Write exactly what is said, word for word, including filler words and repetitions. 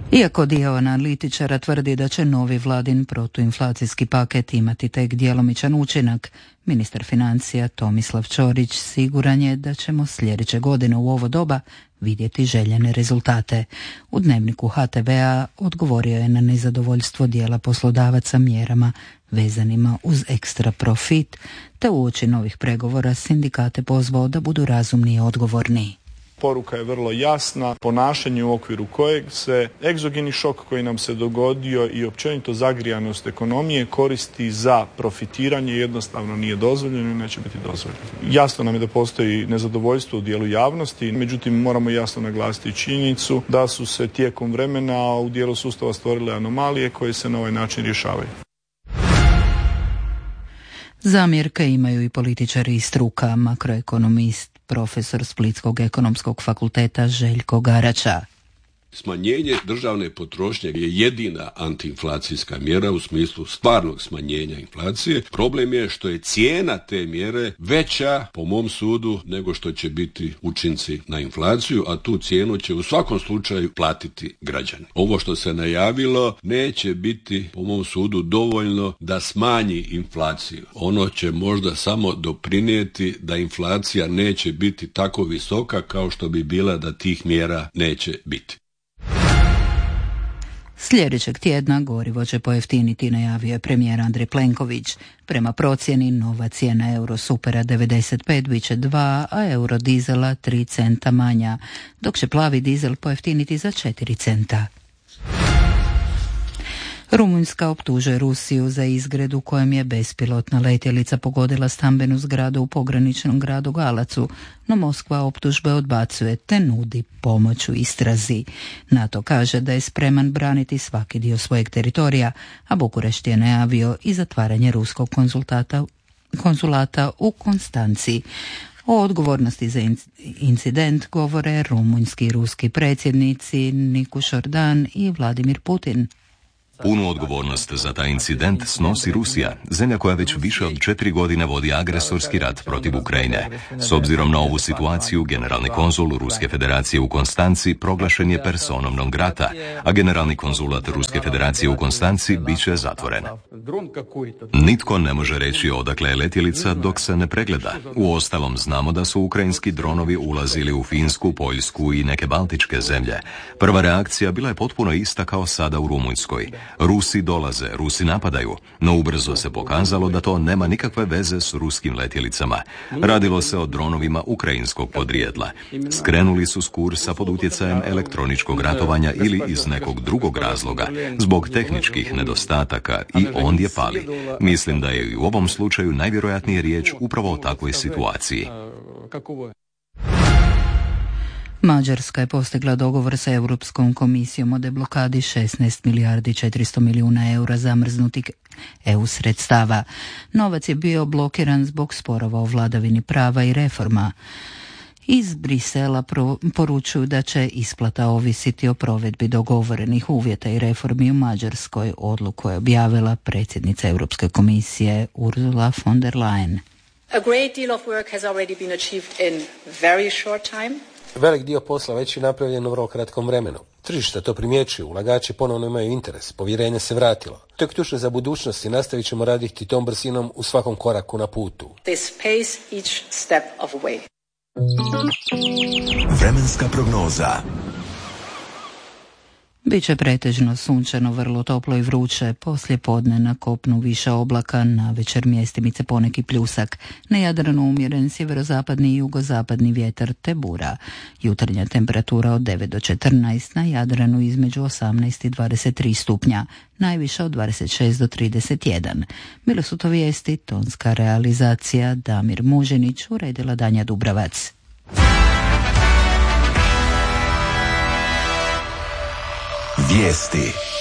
Iako dio analitičara tvrdi da će novi vladin protuinflacijski paket imati tek djelomičan učinak, ministar financija Tomislav Ćorić siguran je da ćemo sljedeće godine u ovo doba vidjeti željene rezultate. U dnevniku ha te vea odgovorio je na nezadovoljstvo dijela poslodavaca mjerama vezanima uz ekstra profit, te uoči novih pregovora sindikate pozvao da budu razumni i odgovorni. Poruka je vrlo jasna, ponašanje u okviru kojeg se egzogeni šok koji nam se dogodio i općenito zagrijanost ekonomije koristi za profitiranje, jednostavno nije dozvoljeno i neće biti dozvoljeno. Jasno nam je da postoji nezadovoljstvo u dijelu javnosti, međutim moramo jasno naglasiti činjenicu da su se tijekom vremena u dijelu sustava stvorile anomalije koje se na ovaj način rješavaju. Zamjerke imaju i političari i struka, makroekonomist, profesor Splitskog ekonomskog fakulteta Željko Garača. Smanjenje državne potrošnje je jedina antiinflacijska mjera u smislu stvarnog smanjenja inflacije. Problem je što je cijena te mjere veća, po mom sudu, nego što će biti učinci na inflaciju, a tu cijenu će u svakom slučaju platiti građani. Ovo što se najavilo neće biti, po mom sudu, dovoljno da smanji inflaciju. Ono će možda samo doprinijeti da inflacija neće biti tako visoka kao što bi bila da tih mjera neće biti. Sljedećeg tjedna gorivo će pojeftiniti, najavio je premijer Andrej Plenković. Prema procjeni nova cijena Eurosupera devedeset pet bit će dva, a eurodizela tri centa manja, dok će plavi dizel pojeftiniti za četiri centa. Rumunjska optužuje Rusiju za izgred u kojem je bespilotna letjelica pogodila stambenu zgradu u pograničnom gradu Galacu, no Moskva optužbe odbacuje te nudi pomoć u istrazi. NATO kaže da je spreman braniti svaki dio svojeg teritorija, a Bukurešt je najavio i zatvaranje ruskog konzulata u Konstanciji. O odgovornosti za incident govore rumunjski i ruski predsjednici Nikušor Dan i Vladimir Putin. Punu odgovornost za taj incident snosi Rusija, zemlja koja već više od četiri godine vodi agresorski rat protiv Ukrajine. S obzirom na ovu situaciju, generalni konzul Ruske federacije u Konstanci proglašen je personom non grata, a generalni konzulat Ruske federacije u Konstanci bit će zatvoren. Nitko ne može reći odakle je letjelica dok se ne pregleda. Uostalom znamo da su ukrajinski dronovi ulazili u Finsku, Poljsku i neke baltičke zemlje. Prva reakcija bila je potpuno ista kao sada u Rumunjskoj. Rusi dolaze, Rusi napadaju, no ubrzo se pokazalo da to nema nikakve veze s ruskim letjelicama. Radilo se o dronovima ukrajinskog podrijetla. Skrenuli su s kursa pod utjecajem elektroničkog ratovanja ili iz nekog drugog razloga, zbog tehničkih nedostataka i ondje pali. Mislim da je i u ovom slučaju najvjerojatnije riječ upravo o takvoj situaciji. Mađarska je postigla dogovor sa Europskom komisijom o deblokadi šesnaest milijardi četiristo milijuna eura zamrznutih E U sredstava. Novac je bio blokiran zbog sporova o vladavini prava i reforma. Iz Brisela poručuju da će isplata ovisiti o provedbi dogovorenih uvjeta i reformi u Mađarskoj. Odluku je objavila predsjednica Europske komisije Ursula von der Leyen. A great deal of work has already been achieved in very short time. Velik dio posla već je napravljen u vrlo kratkom vremenu. Tržište to primjećuju, ulagači ponovno imaju interes, povjerenje se vratilo. To je ključno za budućnost i nastavit ćemo raditi tom brzinom u svakom koraku na putu. This pace each step of the way. Vremenska prognoza. Biće pretežno sunčano, vrlo toplo i vruće, poslije podne na kopnu više oblaka, na večer mjestimice poneki pljusak, na Jadranu umjeren sjeverozapadni i jugozapadni vjetar te bura. Jutarnja temperatura od devet do četrnaest, na Jadranu između osamnaest i dvadeset tri stupnja, najviše od dvadeset šest do trideset jedan. Bile su to vijesti, tonska realizacija Damir Muženić, uredila Danja Dubravac. Vijesti.